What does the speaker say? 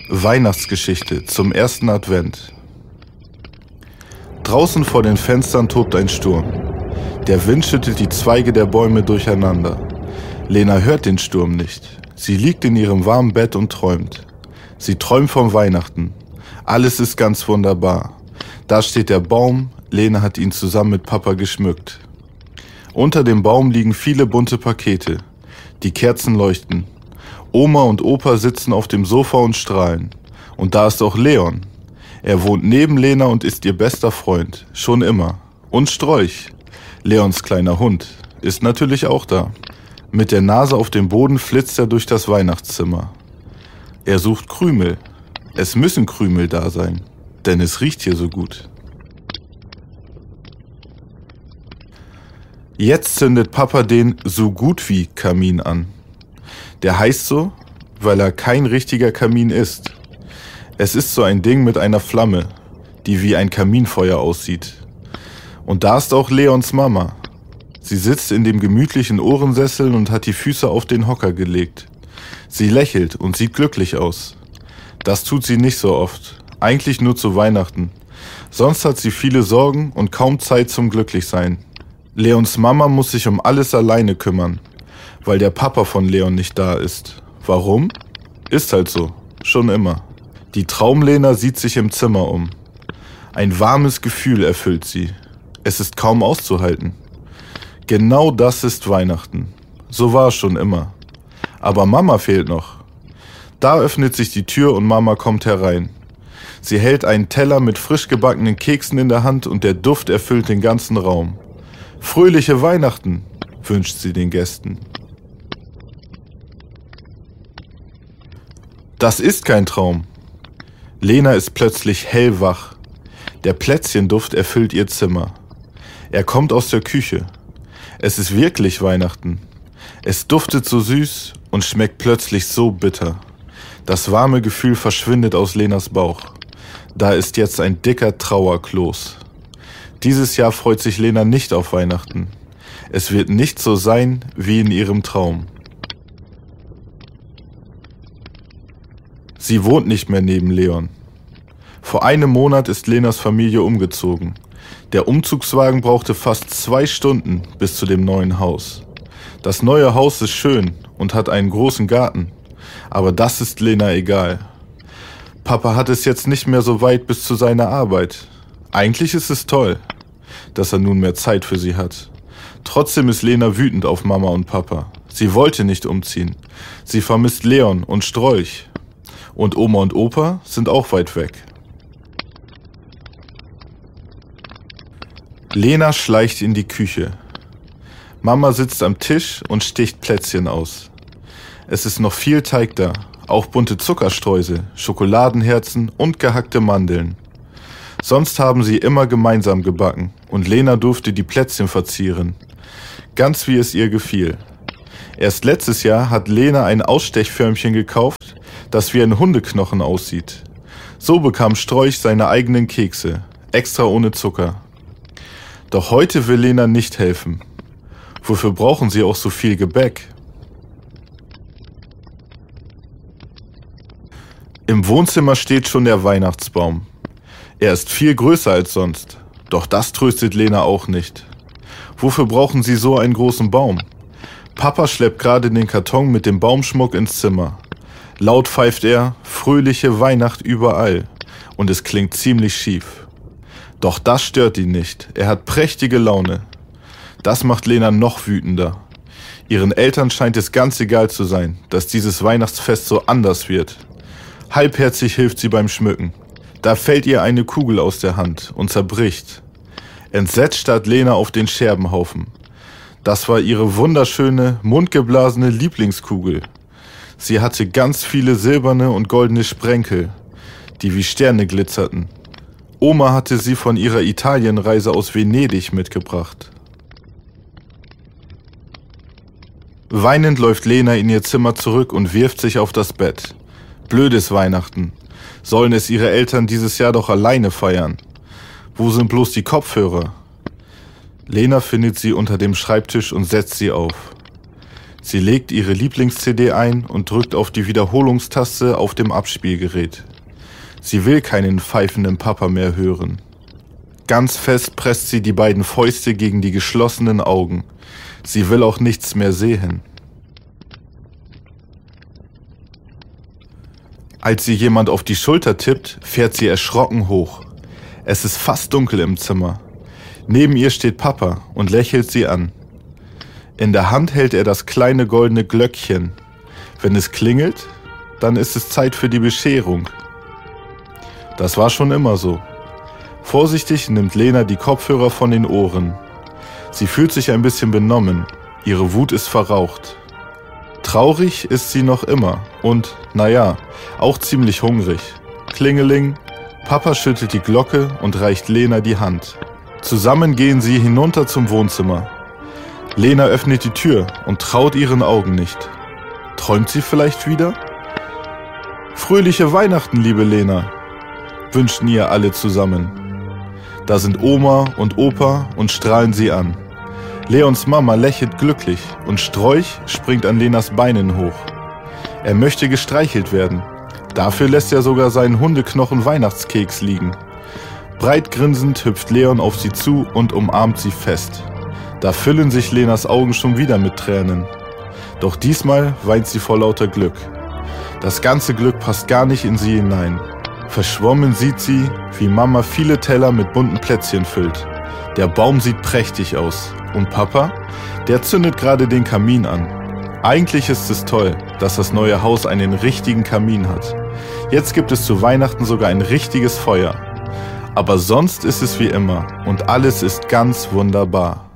Weihnachtsgeschichte zum ersten Advent. Draußen vor den Fenstern tobt ein Sturm. Der Wind schüttelt die Zweige der Bäume durcheinander. Lena hört den Sturm nicht. Sie liegt in ihrem warmen Bett und träumt. Sie träumt vom Weihnachten. Alles ist ganz wunderbar. Da steht der Baum. Lena hat ihn zusammen mit Papa geschmückt. Unter dem Baum liegen viele bunte Pakete. Die Kerzen leuchten. Oma und Opa sitzen auf dem Sofa und strahlen. Und da ist auch Leon. Er wohnt neben Lena und ist ihr bester Freund. Schon immer. Und Strolch, Leons kleiner Hund, ist natürlich auch da. Mit der Nase auf dem Boden flitzt er durch das Weihnachtszimmer. Er sucht Krümel. Es müssen Krümel da sein, denn es riecht hier so gut. Jetzt zündet Papa den so gut wie Kamin an. Der heißt so, weil er kein richtiger Kamin ist. Es ist so ein Ding mit einer Flamme, die wie ein Kaminfeuer aussieht. Und da ist auch Leons Mama. Sie sitzt in dem gemütlichen Ohrensessel und hat die Füße auf den Hocker gelegt. Sie lächelt und sieht glücklich aus. Das tut sie nicht so oft, eigentlich nur zu Weihnachten. Sonst hat sie viele Sorgen und kaum Zeit zum Glücklichsein. Leons Mama muss sich um alles alleine kümmern, weil der Papa von Leon nicht da ist. Warum? Ist halt so, schon immer. Die Traumlena sieht sich im Zimmer um. Ein warmes Gefühl erfüllt sie. Es ist kaum auszuhalten. Genau das ist Weihnachten. So war es schon immer. Aber Mama fehlt noch. Da öffnet sich die Tür und Mama kommt herein. Sie hält einen Teller mit frisch gebackenen Keksen in der Hand und der Duft erfüllt den ganzen Raum. Fröhliche Weihnachten, wünscht sie den Gästen. Das ist kein Traum. Lena ist plötzlich hellwach. Der Plätzchenduft erfüllt ihr Zimmer. Er kommt aus der Küche. Es ist wirklich Weihnachten. Es duftet so süß und schmeckt plötzlich so bitter. Das warme Gefühl verschwindet aus Lenas Bauch. Da ist jetzt ein dicker Trauerkloß. Dieses Jahr freut sich Lena nicht auf Weihnachten. Es wird nicht so sein wie in ihrem Traum. Sie wohnt nicht mehr neben Leon. Vor einem Monat ist Lenas Familie umgezogen. Der Umzugswagen brauchte fast 2 Stunden bis zu dem neuen Haus. Das neue Haus ist schön und hat einen großen Garten. Aber das ist Lena egal. Papa hat es jetzt nicht mehr so weit bis zu seiner Arbeit. Eigentlich ist es toll, dass er nun mehr Zeit für sie hat. Trotzdem ist Lena wütend auf Mama und Papa. Sie wollte nicht umziehen. Sie vermisst Leon und Strolch. Und Oma und Opa sind auch weit weg. Lena schleicht in die Küche. Mama sitzt am Tisch und sticht Plätzchen aus. Es ist noch viel Teig da, auch bunte Zuckerstreusel, Schokoladenherzen und gehackte Mandeln. Sonst haben sie immer gemeinsam gebacken und Lena durfte die Plätzchen verzieren. Ganz wie es ihr gefiel. Erst letztes Jahr hat Lena ein Ausstechförmchen gekauft, das wie ein Hundeknochen aussieht. So bekam Strolch seine eigenen Kekse, extra ohne Zucker. Doch heute will Lena nicht helfen. Wofür brauchen sie auch so viel Gebäck? Im Wohnzimmer steht schon der Weihnachtsbaum. Er ist viel größer als sonst, doch das tröstet Lena auch nicht. Wofür brauchen sie so einen großen Baum? Papa schleppt gerade den Karton mit dem Baumschmuck ins Zimmer. Laut pfeift er, fröhliche Weihnacht überall, und es klingt ziemlich schief. Doch das stört ihn nicht, er hat prächtige Laune. Das macht Lena noch wütender. Ihren Eltern scheint es ganz egal zu sein, dass dieses Weihnachtsfest so anders wird. Halbherzig hilft sie beim Schmücken. Da fällt ihr eine Kugel aus der Hand und zerbricht. Entsetzt starrt Lena auf den Scherbenhaufen. Das war ihre wunderschöne, mundgeblasene Lieblingskugel. Sie hatte ganz viele silberne und goldene Sprenkel, die wie Sterne glitzerten. Oma hatte sie von ihrer Italienreise aus Venedig mitgebracht. Weinend läuft Lena in ihr Zimmer zurück und wirft sich auf das Bett. Blödes Weihnachten. Sollen es ihre Eltern dieses Jahr doch alleine feiern? Wo sind bloß die Kopfhörer? Lena findet sie unter dem Schreibtisch und setzt sie auf. Sie legt ihre Lieblings-CD ein und drückt auf die Wiederholungstaste auf dem Abspielgerät. Sie will keinen pfeifenden Papa mehr hören. Ganz fest presst sie die beiden Fäuste gegen die geschlossenen Augen. Sie will auch nichts mehr sehen. Als sie jemand auf die Schulter tippt, fährt sie erschrocken hoch. Es ist fast dunkel im Zimmer. Neben ihr steht Papa und lächelt sie an. In der Hand hält er das kleine goldene Glöckchen. Wenn es klingelt, dann ist es Zeit für die Bescherung. Das war schon immer so. Vorsichtig nimmt Lena die Kopfhörer von den Ohren. Sie fühlt sich ein bisschen benommen. Ihre Wut ist verraucht. Traurig ist sie noch immer und, naja, auch ziemlich hungrig. Klingeling. Papa schüttelt die Glocke und reicht Lena die Hand. Zusammen gehen sie hinunter zum Wohnzimmer. Lena öffnet die Tür und traut ihren Augen nicht. Träumt sie vielleicht wieder? Fröhliche Weihnachten, liebe Lena, wünschten ihr alle zusammen. Da sind Oma und Opa und strahlen sie an. Leons Mama lächelt glücklich und Strolch springt an Lenas Beinen hoch. Er möchte gestreichelt werden. Dafür lässt er sogar seinen Hundeknochen-Weihnachtskeks liegen. Breit grinsend hüpft Leon auf sie zu und umarmt sie fest. Da füllen sich Lenas Augen schon wieder mit Tränen. Doch diesmal weint sie vor lauter Glück. Das ganze Glück passt gar nicht in sie hinein. Verschwommen sieht sie, wie Mama viele Teller mit bunten Plätzchen füllt. Der Baum sieht prächtig aus. Und Papa? Der zündet gerade den Kamin an. Eigentlich ist es toll, dass das neue Haus einen richtigen Kamin hat. Jetzt gibt es zu Weihnachten sogar ein richtiges Feuer. Aber sonst ist es wie immer und alles ist ganz wunderbar.